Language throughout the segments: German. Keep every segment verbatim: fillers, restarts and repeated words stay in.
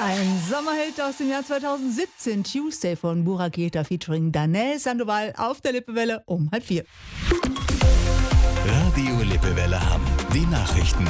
Ein Sommerhit aus dem Jahr zweitausendsiebzehn, Tuesday von Burak Yilmaz featuring Danell Sandoval auf der Lippewelle um halb vier. Radio Lippewelle Hamm, die Nachrichten.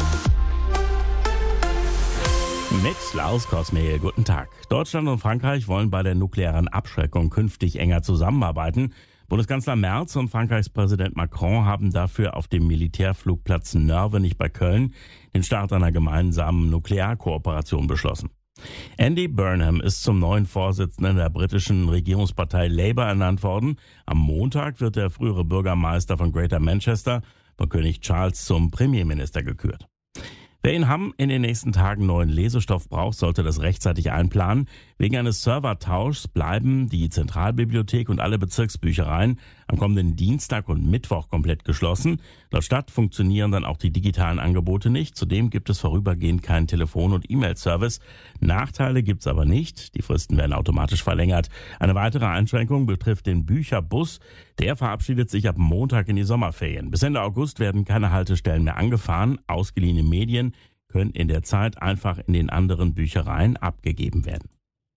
Mit Klaus Kosmehl, guten Tag. Deutschland und Frankreich wollen bei der nuklearen Abschreckung künftig enger zusammenarbeiten. Bundeskanzler Merz und Frankreichs Präsident Macron haben dafür auf dem Militärflugplatz Nörvenich bei Köln den Start einer gemeinsamen Nuklearkooperation beschlossen. Andy Burnham ist zum neuen Vorsitzenden der britischen Regierungspartei Labour ernannt worden. Am Montag wird der frühere Bürgermeister von Greater Manchester von König Charles zum Premierminister gekürt. Wer in Hamm in den nächsten Tagen neuen Lesestoff braucht, sollte das rechtzeitig einplanen. Wegen eines Servertauschs bleiben die Zentralbibliothek und alle Bezirksbüchereien am kommenden Dienstag und Mittwoch komplett geschlossen. Laut Stadt funktionieren dann auch die digitalen Angebote nicht. Zudem gibt es vorübergehend keinen Telefon- und E-Mail-Service. Nachteile gibt es aber nicht. Die Fristen werden automatisch verlängert. Eine weitere Einschränkung betrifft den Bücherbus. Der verabschiedet sich ab Montag in die Sommerferien. Bis Ende August werden keine Haltestellen mehr angefahren. Ausgeliehene Medien können in der Zeit einfach in den anderen Büchereien abgegeben werden.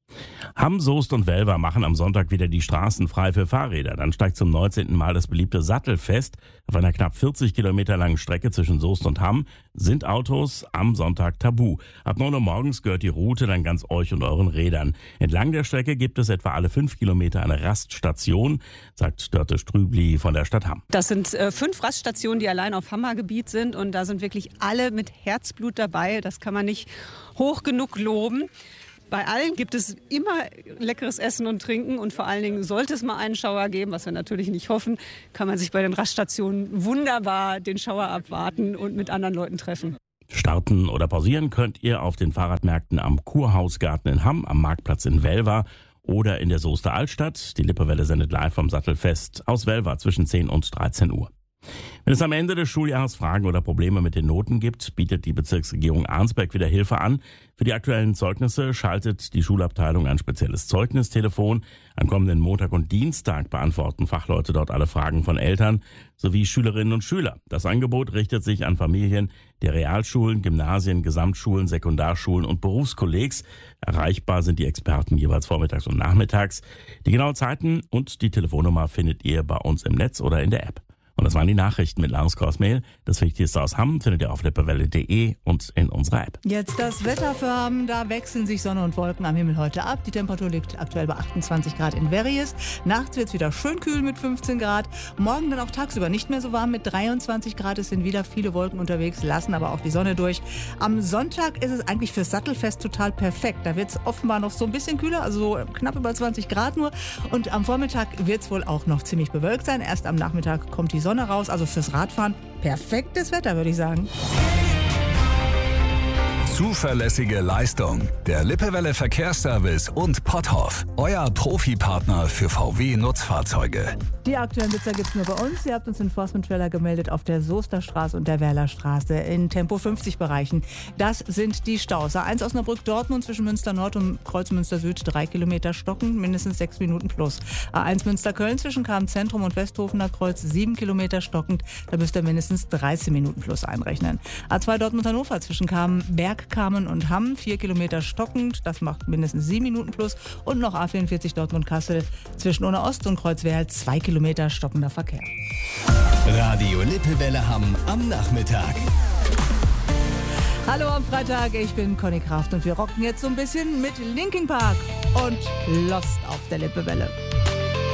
Hamm, Soest und Welver machen am Sonntag wieder die Straßen frei für Fahrräder. Dann steigt zum neunzehnten Mal das beliebte Sattelfest. Auf einer knapp vierzig Kilometer langen Strecke zwischen Soest und Hamm sind Autos am Sonntag tabu. Ab neun Uhr morgens gehört die Route dann ganz euch und euren Rädern. Entlang der Strecke gibt es etwa alle fünf Kilometer eine Raststation, sagt Dörte Strübli von der Stadt Hamm. Das sind äh, fünf Raststationen, die allein auf Hammer Gebiet sind, und da sind wirklich alle mit Herzblut dabei. Das kann man nicht hoch genug loben. Bei allen gibt es immer leckeres Essen und Trinken, und vor allen Dingen, sollte es mal einen Schauer geben, was wir natürlich nicht hoffen, kann man sich bei den Raststationen wunderbar den Schauer abwarten und mit anderen Leuten treffen. Starten oder pausieren könnt ihr auf den Fahrradmärkten am Kurhausgarten in Hamm, am Marktplatz in Welver oder in der Soester Altstadt. Die Lippewelle sendet live vom Sattelfest aus Welver zwischen zehn und dreizehn Uhr. Wenn es am Ende des Schuljahres Fragen oder Probleme mit den Noten gibt, bietet die Bezirksregierung Arnsberg wieder Hilfe an. Für die aktuellen Zeugnisse schaltet die Schulabteilung ein spezielles Zeugnistelefon. Am kommenden Montag und Dienstag beantworten Fachleute dort alle Fragen von Eltern sowie Schülerinnen und Schüler. Das Angebot richtet sich an Familien der Realschulen, Gymnasien, Gesamtschulen, Sekundarschulen und Berufskollegs. Erreichbar sind die Experten jeweils vormittags und nachmittags. Die genauen Zeiten und die Telefonnummer findet ihr bei uns im Netz oder in der App. Und das waren die Nachrichten mit Lars Korsmehl. Das Wichtigste aus Hamm findet ihr auf lippewelle punkt de und in unserer App. Jetzt das Wetter für Hamm. Da wechseln sich Sonne und Wolken am Himmel heute ab. Die Temperatur liegt aktuell bei achtundzwanzig Grad in Verries. Nachts wird es wieder schön kühl mit fünfzehn Grad. Morgen dann auch tagsüber nicht mehr so warm mit dreiundzwanzig Grad. Es sind wieder viele Wolken unterwegs, lassen aber auch die Sonne durch. Am Sonntag ist es eigentlich fürs Sattelfest total perfekt. Da wird es offenbar noch so ein bisschen kühler, also so knapp über zwanzig Grad nur. Und am Vormittag wird es wohl auch noch ziemlich bewölkt sein. Erst am Nachmittag kommt die Sonne raus, also fürs Radfahren perfektes Wetter, würde ich sagen. Zuverlässige Leistung. Der Lippewelle Verkehrsservice und Potthoff, euer Profipartner für V W-Nutzfahrzeuge. Die aktuellen Blitzer gibt es nur bei uns. Ihr habt uns Enforcement-Trailer gemeldet auf der Soesterstraße und der Werlerstraße in Tempo fünfzig Bereichen. Das sind die Staus. A eins Osnabrück-Dortmund zwischen Münster Nord und Kreuz Münster Süd drei Kilometer stockend, mindestens sechs Minuten plus. A eins Münster-Köln zwischen Kamen-Zentrum und Westhofener Kreuz sieben Kilometer stockend, da müsst ihr mindestens dreizehn Minuten plus einrechnen. A zwei Dortmund-Hannover zwischen Kamen-Berg Kamen und Hamm, vier Kilometer stockend, das macht mindestens sieben Minuten plus. Und noch A vierundvierzig Dortmund-Kassel zwischen Unna Ost und Kreuzwerl, zwei Kilometer stockender Verkehr. Radio Lippewelle Hamm am Nachmittag. Hallo am Freitag, ich bin Conny Kraft und wir rocken jetzt so ein bisschen mit Linkin Park und Lost auf der Lippewelle.